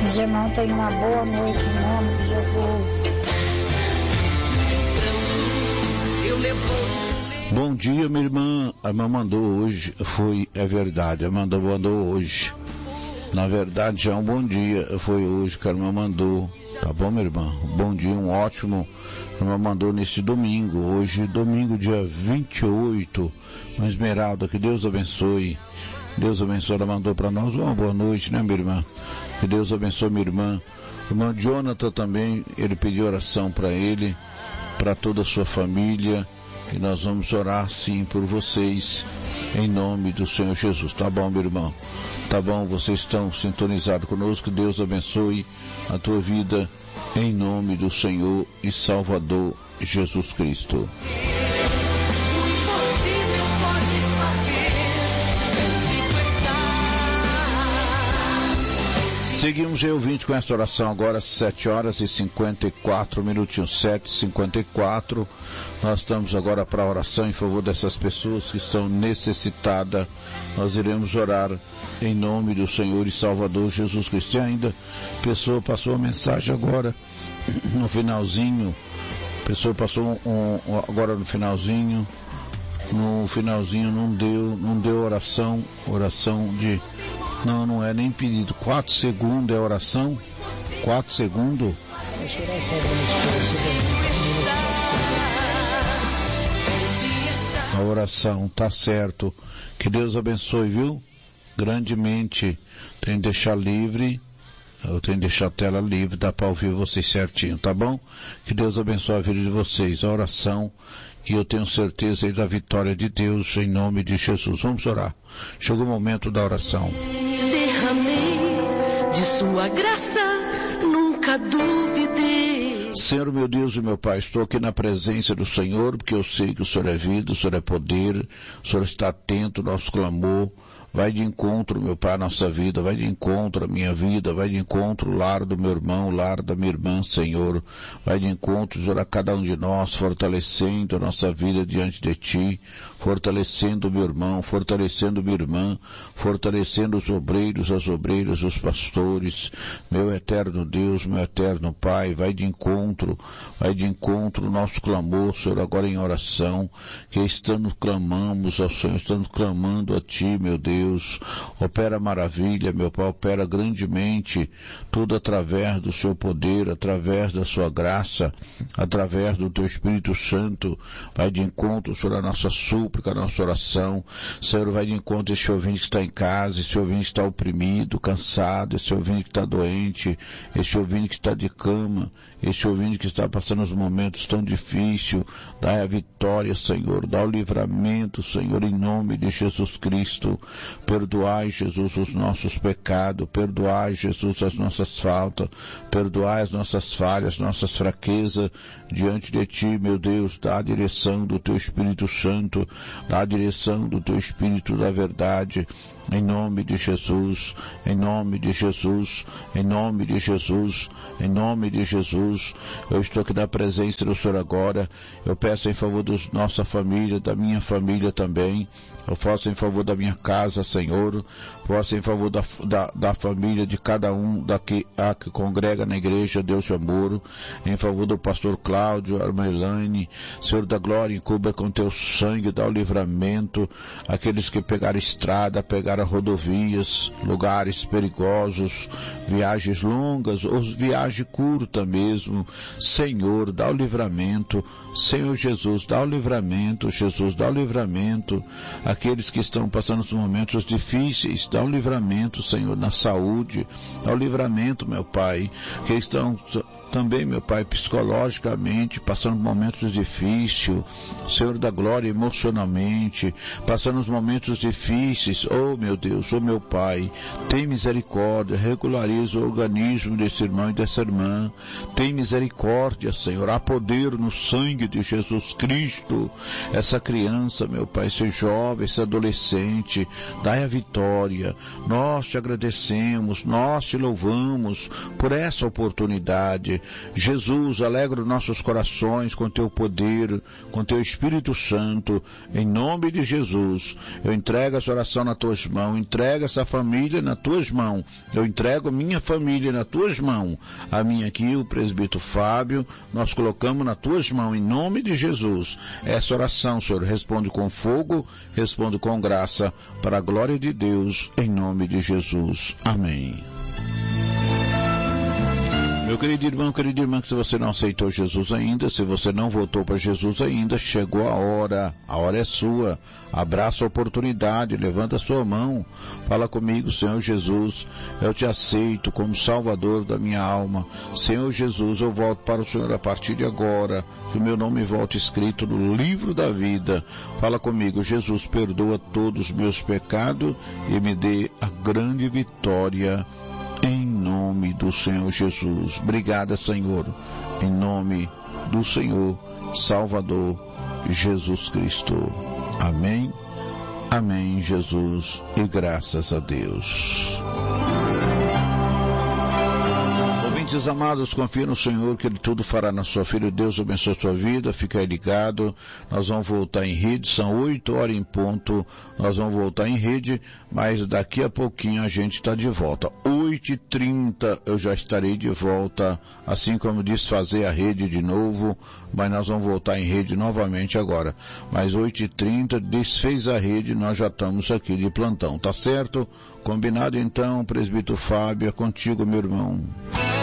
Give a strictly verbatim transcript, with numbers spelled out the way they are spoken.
Os irmãos tenham uma boa noite em nome de Jesus. Bom dia, minha irmã. A irmã mandou hoje, foi, é verdade, a irmã mandou hoje. Na verdade, já é um bom dia, foi hoje que a irmã mandou. Tá bom, minha irmã? Bom dia, um ótimo. A irmã mandou nesse domingo, hoje, domingo, dia vinte e oito. Uma Esmeralda, que Deus abençoe. Deus abençoe, ela mandou para nós uma boa noite, né, minha irmã? Que Deus abençoe minha irmã. O irmão Jonathan também, ele pediu oração para ele, para toda a sua família. E nós vamos orar sim por vocês, em nome do Senhor Jesus. Tá bom, meu irmão? Tá bom, vocês estão sintonizados conosco. Deus abençoe a tua vida, em nome do Senhor e Salvador Jesus Cristo. Seguimos aí, ouvinte, com esta oração agora, sete horas e cinquenta e quatro minutinhos, sete e cinquenta e quatro. Nós estamos agora para a oração em favor dessas pessoas que estão necessitadas. Nós iremos orar em nome do Senhor e Salvador Jesus Cristo. E ainda, a pessoa passou uma mensagem agora, no finalzinho, a pessoa passou um, um, agora no finalzinho, no finalzinho não deu, não deu oração, oração de... Não, não é nem pedido. Quatro segundos é oração? Quatro segundos? A oração, tá certo. Que Deus abençoe, viu? Grandemente. Tem que deixar livre. Eu tenho que deixar a tela livre, dá para ouvir vocês certinho, tá bom? Que Deus abençoe a vida de vocês. A oração. E eu tenho certeza aí da vitória de Deus em nome de Jesus. Vamos orar. Chegou o momento da oração. Derramei de sua graça, nunca duvidei. Senhor, meu Deus e meu Pai, estou aqui na presença do Senhor, porque eu sei que o Senhor é vida, o Senhor é poder, o Senhor está atento ao nosso clamor. Vai de encontro, meu Pai, à nossa vida, vai de encontro à minha vida, vai de encontro ao lar do meu irmão, o lar da minha irmã, Senhor. Vai de encontro, Senhor, a cada um de nós, fortalecendo a nossa vida diante de Ti, fortalecendo o meu irmão, fortalecendo minha irmã, fortalecendo os obreiros, as obreiras, os pastores. Meu eterno Deus, meu eterno Pai, vai de encontro, vai de encontro o nosso clamor, Senhor, agora em oração, que estando clamamos ao Senhor, estamos clamando a Ti, meu Deus. Deus, opera maravilha, meu Pai, opera grandemente, tudo através do seu poder, através da sua graça, através do teu Espírito Santo. Vai de encontro, Senhor, a nossa súplica, a nossa oração. Senhor, vai de encontro esse ouvinte que está em casa, esse ouvinte que está oprimido, cansado, esse ouvinte que está doente, esse ouvinte que está de cama, esse ouvinte que está passando os momentos tão difíceis. Dá a vitória, Senhor, dá o livramento, Senhor, em nome de Jesus Cristo. Perdoai, Jesus, os nossos pecados, perdoai, Jesus, as nossas faltas, perdoai as nossas falhas, nossas fraquezas diante de Ti, meu Deus. Dá a direção do Teu Espírito Santo, dá a direção do Teu Espírito da verdade, em nome de Jesus, em nome de Jesus, em nome de Jesus, em nome de Jesus. Eu estou aqui na presença do Senhor agora. Eu peço em favor da nossa família, da minha família também. Eu faço em favor da minha casa, Senhor. Faço em favor da, da, da família de cada um daqui a que congrega na igreja, Deus de amor. Em favor do pastor Cláudio, a irmã Elaine. Senhor da glória, encubra com Teu sangue, dá o livramento. Aqueles que pegaram estrada, pegaram rodovias, lugares perigosos, viagens longas, ou viagem curta mesmo. Senhor, dá o livramento. Senhor Jesus, dá o livramento. Jesus, dá o livramento. Aqueles que estão passando os momentos difíceis, dá o livramento, Senhor, na saúde. Dá o livramento, meu Pai. Que estão também, meu Pai, psicologicamente, passando momentos difíceis. Senhor da glória, emocionalmente, passando os momentos difíceis. Oh, meu Deus, oh, meu Pai, tem misericórdia, regulariza o organismo desse irmão e dessa irmã. Tem misericórdia, Senhor. Há poder no sangue de Jesus Cristo. Essa criança, meu Pai, esse jovem, esse adolescente, dai a vitória. Nós te agradecemos, nós te louvamos por essa oportunidade. Jesus, alegra os nossos corações com teu poder, com teu Espírito Santo, em nome de Jesus. Eu entrego essa oração nas tuas mãos, entrego essa família nas tuas mãos, eu entrego a minha família nas tuas mãos, a minha aqui, o presbítero Fábio, nós colocamos nas tuas mãos, em nome de Jesus. Essa oração, Senhor, responde com fogo, responde com graça, para a glória de Deus, em nome de Jesus. Amém. Meu querido irmão, querida irmã, que se você não aceitou Jesus ainda, se você não voltou para Jesus ainda, chegou a hora, a hora é sua. Abraça a oportunidade, levanta a sua mão, fala comigo: Senhor Jesus, eu te aceito como Salvador da minha alma. Senhor Jesus, eu volto para o Senhor a partir de agora, que o meu nome volte escrito no livro da vida. Fala comigo: Jesus, perdoa todos os meus pecados e me dê a grande vitória. Em nome do Senhor Jesus. Obrigada, Senhor. Em nome do Senhor Salvador Jesus Cristo. Amém. Amém, Jesus. E graças a Deus. Ouvintes amados, confia no Senhor que Ele tudo fará na sua vida. Deus abençoe a sua vida. Fica aí ligado. Nós vamos voltar em rede. São oito horas em ponto. Nós vamos voltar em rede, mas daqui a pouquinho a gente está de volta. oito e trinta eu já estarei de volta, assim como disse, fazer a rede de novo, mas nós vamos voltar em rede novamente agora. Mas oito e trinta, desfez a rede, nós já estamos aqui de plantão, tá certo? Combinado então, presbítero Fábio, é contigo, meu irmão.